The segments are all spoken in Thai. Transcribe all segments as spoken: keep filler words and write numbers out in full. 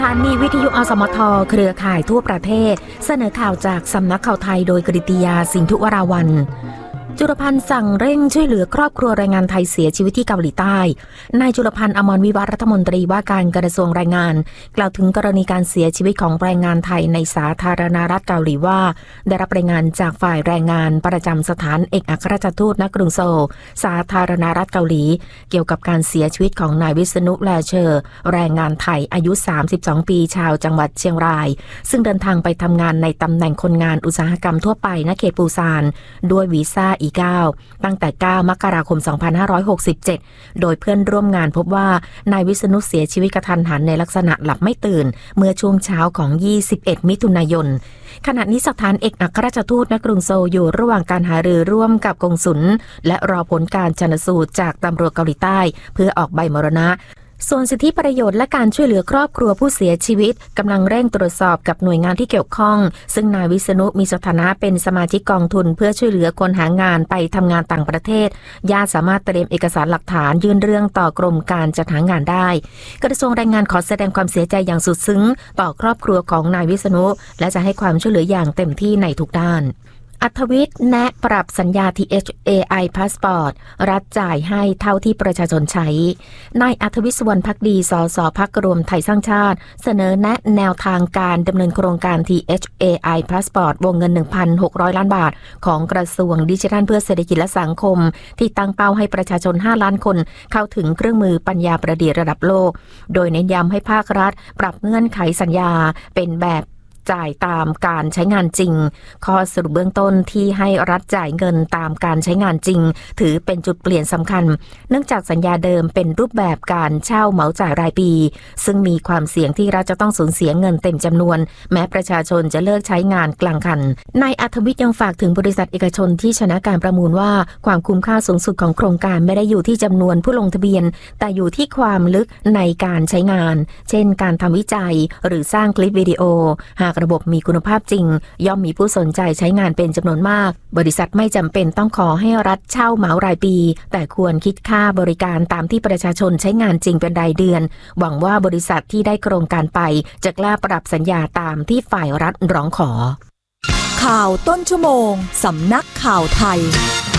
านีวิทยุอสมทเครือข่ายทั่วประเทศเสนอข่าวจากสำนักข่าวไทยโดยกฤติยาสินธุวราวัลย์จุลพันธ์สั่งเร่งช่วยเหลือครอบครัวแรงงานไทยเสียชีวิตที่เกาหลีใต้นายจุลพันธ์อมรวิวัฒน์รัฐมนตรีว่าการกระทรวงแรงงานกล่าวถึงกรณีการเสียชีวิตของแรงงานไทยในสาธารณรัฐเกาหลีว่าได้รับรายงานจากฝ่ายแรงงานประจำสถานเอกอัครราชทูตณกรุงโซลสาธารณรัฐเกาหลีเกี่ยวกับการเสียชีวิตของนายวิษณุแลเชอร์แรงงานไทยอายุสามสิบสองปีชาวจังหวัดเชียงรายซึ่งเดินทางไปทำงานในตำแหน่งคนงานอุตสาหกรรมทั่วไปณเขตปูซานด้วยวีซ่า อี เก้าตั้งแต่เก้ามกราคมสองพันห้าร้อยหกสิบเจ็ดโดยเพื่อนร่วมงานพบว่านายวิษณุเสียชีวิตกระทันหันในลักษณะหลับไม่ตื่นเมื่อช่วงเช้าของยี่สิบเอ็ดมิถุนายนขณะนี้สถานเอกอัครราชทูตณกรุงโซลอยู่ระหว่างการหารือร่วมกับกงสุลและรอผลการชันสูตรจากตำรวจเกาหลีใต้เพื่อออกใบมรณะส่วนสิทธิประโยชน์และการช่วยเหลือครอบครัวผู้เสียชีวิตกำลังเร่งตรวจสอบกับหน่วยงานที่เกี่ยวข้องซึ่งนายวิษณุมีสถานะเป็นสมาชิกกองทุนเพื่อช่วยเหลือคนหางานไปทำงานต่างประเทศญาติสามารถเตรียมเอกสารหลักฐานยื่นเรื่องต่อกรมการจัดหางานได้กระทรวงแรงงานขอแสดงความเสียใจอย่างสุดซึ้งต่อครอบครัวของนายวิษณุและจะให้ความช่วยเหลืออย่างเต็มที่ในทุกด้านอัธวิทย์แนะปรับสัญญา ที เอช เอ ไอ Passport รัฐจ่ายให้เท่าที่ประชาชนใช้นายอัธวิทย์ สุวรรณภักดี สสพรรครวมไทยสร้างชาติเสนอแนะแนวทางการดำเนินโครงการ ที เอช เอ ไอ Passport วงเงิน หนึ่งพันหกร้อย ล้านบาทของกระทรวงดิจิทัลเพื่อเศรษฐกิจและสังคมที่ตั้งเป้าให้ประชาชนห้าล้านคนเข้าถึงเครื่องมือปัญญาประดิษฐ์ระดับโลกโดยเน้นย้ำให้ภาครัฐปรับเงื่อนไขสัญญาเป็นแบบจ่ายตามการใช้งานจริงข้อสรุปเบื้องต้นที่ให้รัฐจ่ายเงินตามการใช้งานจริงถือเป็นจุดเปลี่ยนสำคัญเนื่องจากสัญญาเดิมเป็นรูปแบบการเช่าเหมาจ่ายรายปีซึ่งมีความเสี่ยงที่รัฐจะต้องสูญเสียเงินเต็มจำนวนแม้ประชาชนจะเลิกใช้งานกลางคันนายอัธวิทย์ยังฝากถึงบริษัทเอกชนที่ชนะการประมูลว่าความคุ้มค่าสูงสุดของโครงการไม่ได้อยู่ที่จำนวนผู้ลงทะเบียนแต่อยู่ที่ความลึกในการใช้งานเช่นการทำวิจัยหรือสร้างคลิปวิดีโอหากระบบมีคุณภาพจริงย่อมมีผู้สนใจใช้งานเป็นจำนวนมากบริษัทไม่จำเป็นต้องขอให้รัฐเช่าเหมารายปีแต่ควรคิดค่าบริการตามที่ประชาชนใช้งานจริงเป็นรายเดือนหวังว่าบริษัทที่ได้โครงการไปจะกล้าปรับสัญญาตามที่ฝ่ายรัฐร้องขอข่าวต้นชั่วโมงสำนักข่าวไทย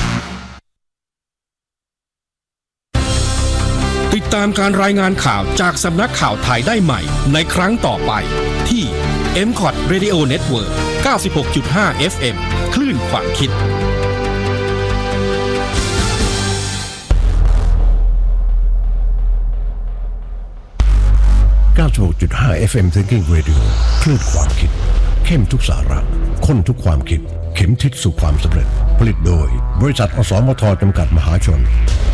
ติดตามการรายงานข่าวจากสำนักข่าวไทยได้ใหม่ในครั้งต่อไปที่ เอ็ม คอท Radio Network เก้าสิบหกจุดห้า เอฟ เอ็ม คลื่นความคิดเก้าสิบหกจุดห้า เอฟ เอ็ม Thinking Radio คลื่นความคิดเข้มทุกสาระข้นทุกความคิดเข็มทิศสู่ความสำเร็จผลิตโดยบริษัทอสมทจำกัดมหาชน